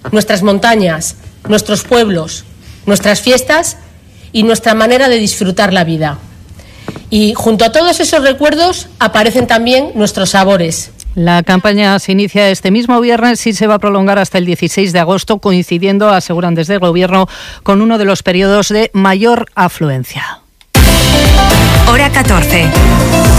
nuestras montañas, nuestros pueblos, nuestras fiestas y nuestra manera de disfrutar la vida. Y junto a todos esos recuerdos aparecen también nuestros sabores. La campaña se inicia este mismo viernes y se va a prolongar hasta el 16 de agosto, coincidiendo, aseguran desde el Gobierno, con uno de los periodos de mayor afluencia. Hora 14.